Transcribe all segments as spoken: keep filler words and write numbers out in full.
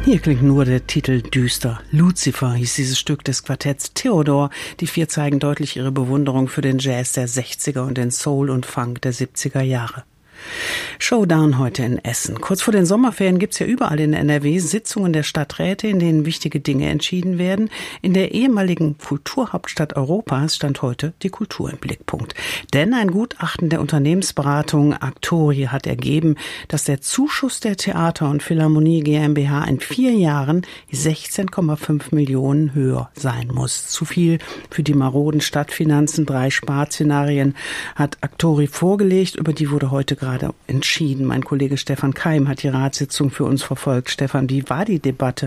Hier klingt nur der Titel düster. Lucifer hieß dieses Stück des Quartetts Theodor. Die vier zeigen deutlich ihre Bewunderung für den Jazz der sechziger und den Soul und Funk der siebziger Jahre. Showdown heute in Essen. Kurz vor den Sommerferien gibt's ja überall in N R W Sitzungen der Stadträte, in denen wichtige Dinge entschieden werden. In der ehemaligen Kulturhauptstadt Europas stand heute die Kultur im Blickpunkt. Denn ein Gutachten der Unternehmensberatung Aktori hat ergeben, dass der Zuschuss der Theater- und Philharmonie GmbH in vier Jahren sechzehn Komma fünf Millionen höher sein muss. Zu viel für die maroden Stadtfinanzen. Drei Sparszenarien hat Aktori vorgelegt, über die wurde heute gerade entschieden. Mein Kollege Stefan Keim hat die Ratssitzung für uns verfolgt. Stefan, wie war die Debatte?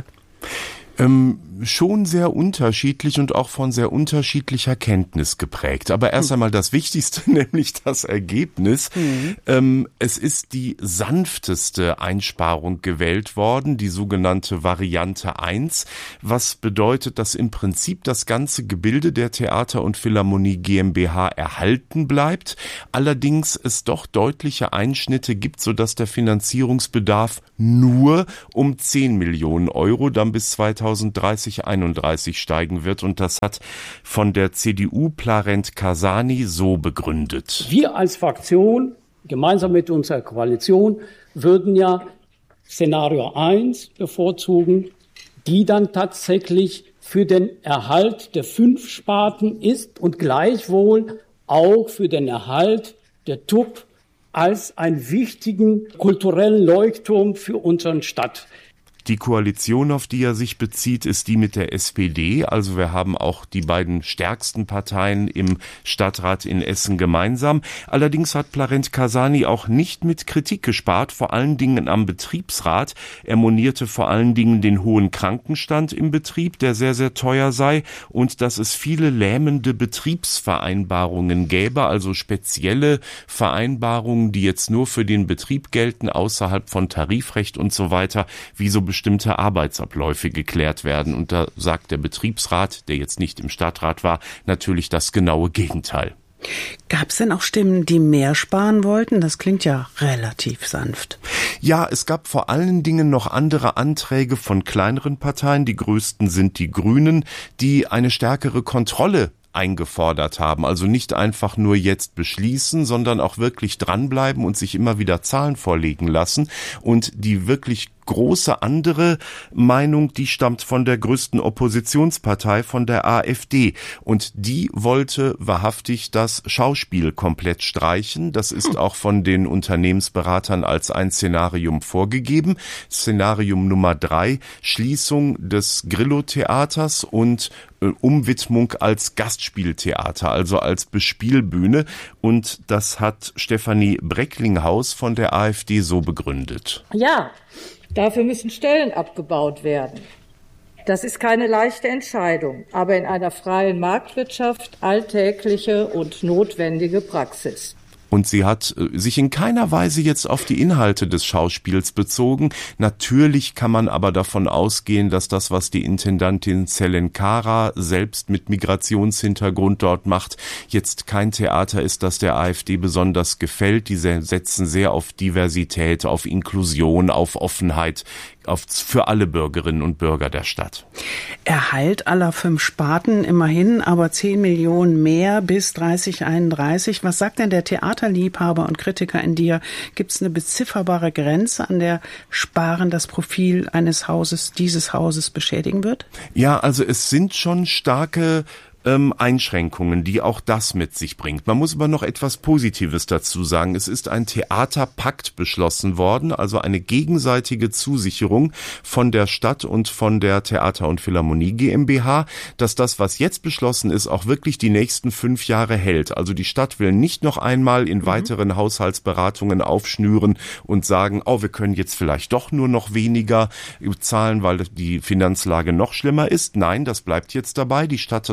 Ähm, schon sehr unterschiedlich und auch von sehr unterschiedlicher Kenntnis geprägt. Aber erst einmal das Wichtigste, nämlich das Ergebnis. Mhm. Ähm, es ist die sanfteste Einsparung gewählt worden, die sogenannte Variante eins, was bedeutet, dass im Prinzip das ganze Gebilde der Theater- und Philharmonie GmbH erhalten bleibt, allerdings es doch deutliche Einschnitte gibt, sodass der Finanzierungsbedarf nur um zehn Millionen Euro dann bis zweitausenddreißig einunddreißig steigen wird. Und das hat von der C D U Plarent Kasani so begründet. Wir als Fraktion, gemeinsam mit unserer Koalition, würden ja Szenario eins bevorzugen, die dann tatsächlich für den Erhalt der fünf Sparten ist und gleichwohl auch für den Erhalt der T U P als einen wichtigen kulturellen Leuchtturm für unsere Stadt. Die Koalition, auf die er sich bezieht, ist die mit der S P D. Also wir haben auch die beiden stärksten Parteien im Stadtrat in Essen gemeinsam. Allerdings hat Plarent Kasani auch nicht mit Kritik gespart, vor allen Dingen am Betriebsrat. Er monierte vor allen Dingen den hohen Krankenstand im Betrieb, der sehr, sehr teuer sei, und dass es viele lähmende Betriebsvereinbarungen gäbe, also spezielle Vereinbarungen, die jetzt nur für den Betrieb gelten, außerhalb von Tarifrecht und so weiter, wie so bestimmte Arbeitsabläufe geklärt werden. Und da sagt der Betriebsrat, der jetzt nicht im Stadtrat war, natürlich das genaue Gegenteil. Gab es denn auch Stimmen, die mehr sparen wollten? Das klingt ja relativ sanft. Ja, es gab vor allen Dingen noch andere Anträge von kleineren Parteien. Die größten sind die Grünen, die eine stärkere Kontrolle eingefordert haben. Also nicht einfach nur jetzt beschließen, sondern auch wirklich dranbleiben und sich immer wieder Zahlen vorlegen lassen. Und die wirklich große andere Meinung, die stammt von der größten Oppositionspartei, von der AfD. Und die wollte wahrhaftig das Schauspiel komplett streichen. Das ist auch von den Unternehmensberatern als ein Szenarium vorgegeben. Szenarium Nummer drei, Schließung des Grillo-Theaters und äh, Umwidmung als Gastspieltheater, also als Bespielbühne. Und das hat Stefanie Brecklinghaus von der AfD so begründet. Ja, dafür müssen Stellen abgebaut werden. Das ist keine leichte Entscheidung, aber in einer freien Marktwirtschaft alltägliche und notwendige Praxis. Und sie hat sich in keiner Weise jetzt auf die Inhalte des Schauspiels bezogen. Natürlich kann man aber davon ausgehen, dass das, was die Intendantin Zelenkara selbst mit Migrationshintergrund dort macht, jetzt kein Theater ist, das der AfD besonders gefällt. Die setzen sehr auf Diversität, auf Inklusion, auf Offenheit, auf, für alle Bürgerinnen und Bürger der Stadt. Erhalt aller fünf Sparten immerhin, aber zehn Millionen mehr bis dreißig einunddreißig. Was sagt denn der Theaterliebhaber und Kritiker in dir? Gibt es eine bezifferbare Grenze, an der Sparen das Profil eines Hauses, dieses Hauses beschädigen wird? Ja, also es sind schon starke Ähm, Einschränkungen, die auch das mit sich bringt. Man muss aber noch etwas Positives dazu sagen. Es ist ein Theaterpakt beschlossen worden, also eine gegenseitige Zusicherung von der Stadt und von der Theater- und Philharmonie GmbH, dass das, was jetzt beschlossen ist, auch wirklich die nächsten fünf Jahre hält. Also die Stadt will nicht noch einmal in mhm. weiteren Haushaltsberatungen aufschnüren und sagen, oh, wir können jetzt vielleicht doch nur noch weniger zahlen, weil die Finanzlage noch schlimmer ist. Nein, das bleibt jetzt dabei. Die Stadt hat auch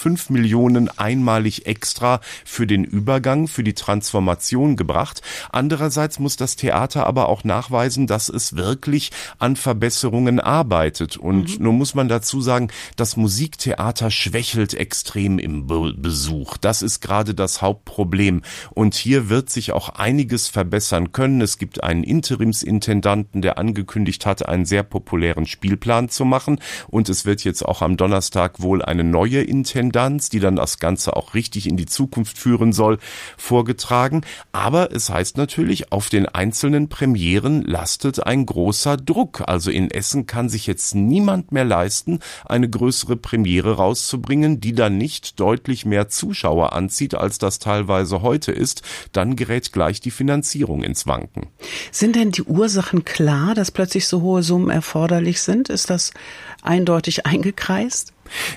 fünf Millionen einmalig extra für den Übergang, für die Transformation gebracht. Andererseits muss das Theater aber auch nachweisen, dass es wirklich an Verbesserungen arbeitet. Und mhm. nun muss man dazu sagen, das Musiktheater schwächelt extrem im Be- Besuch. Das ist gerade das Hauptproblem. Und hier wird sich auch einiges verbessern können. Es gibt einen Interimsintendanten, der angekündigt hat, einen sehr populären Spielplan zu machen. Und es wird jetzt auch am Donnerstag wohl eine neue Intendanz, die dann das Ganze auch richtig in die Zukunft führen soll, vorgetragen. Aber es heißt natürlich, auf den einzelnen Premieren lastet ein großer Druck. Also in Essen kann sich jetzt niemand mehr leisten, eine größere Premiere rauszubringen, die dann nicht deutlich mehr Zuschauer anzieht, als das teilweise heute ist. Dann gerät gleich die Finanzierung ins Wanken. Sind denn die Ursachen klar, dass plötzlich so hohe Summen erforderlich sind? Ist das eindeutig eingekreist?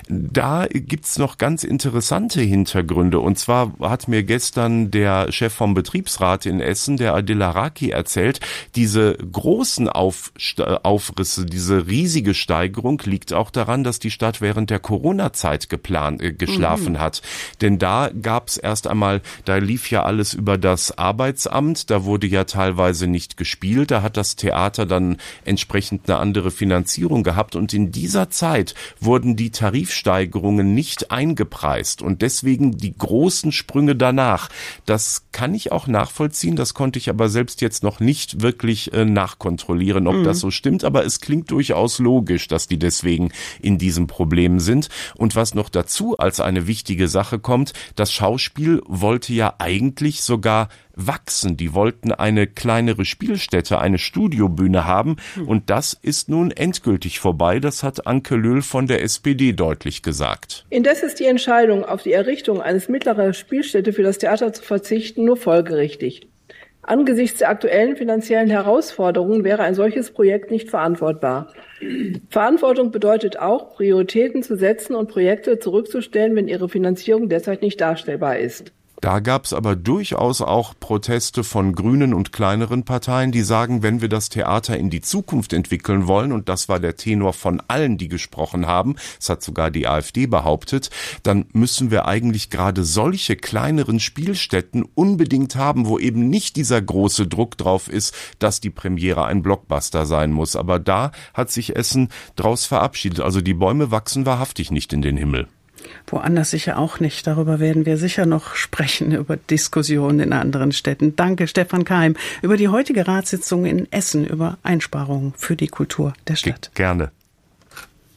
Da gibt's noch ganz interessante Hintergründe. Und zwar hat mir gestern der Chef vom Betriebsrat in Essen, der Adil Araki, erzählt, diese großen Aufst- Aufrisse, diese riesige Steigerung liegt auch daran, dass die Stadt während der Corona-Zeit geplant, äh, geschlafen mhm. hat. Denn da gab's erst einmal, da lief ja alles über das Arbeitsamt, da wurde ja teilweise nicht gespielt, da hat das Theater dann entsprechend eine andere Finanzierung gehabt. Und in dieser Zeit wurden die Tarifsteigerungen nicht eingepreist und deswegen die großen Sprünge danach. Das kann ich auch nachvollziehen, das konnte ich aber selbst jetzt noch nicht wirklich äh, nachkontrollieren, ob mhm. das so stimmt, aber es klingt durchaus logisch, dass die deswegen in diesem Problem sind. Und was noch dazu als eine wichtige Sache kommt, das Schauspiel wollte ja eigentlich sogar wachsen. Die wollten eine kleinere Spielstätte, eine Studiobühne haben und das ist nun endgültig vorbei. Das hat Anke Löhl von der S P D deutlich gesagt. Indes ist die Entscheidung, auf die Errichtung eines mittleren Spielstätte für das Theater zu verzichten, nur folgerichtig. Angesichts der aktuellen finanziellen Herausforderungen wäre ein solches Projekt nicht verantwortbar. Verantwortung bedeutet auch, Prioritäten zu setzen und Projekte zurückzustellen, wenn ihre Finanzierung derzeit nicht darstellbar ist. Da gab es aber durchaus auch Proteste von Grünen und kleineren Parteien, die sagen, wenn wir das Theater in die Zukunft entwickeln wollen, und das war der Tenor von allen, die gesprochen haben, das hat sogar die AfD behauptet, dann müssen wir eigentlich gerade solche kleineren Spielstätten unbedingt haben, wo eben nicht dieser große Druck drauf ist, dass die Premiere ein Blockbuster sein muss. Aber da hat sich Essen draus verabschiedet. Also die Bäume wachsen wahrhaftig nicht in den Himmel. Woanders sicher auch nicht. Darüber werden wir sicher noch sprechen, über Diskussionen in anderen Städten. Danke, Stefan Keim, über die heutige Ratssitzung in Essen, über Einsparungen für die Kultur der Stadt. Gerne.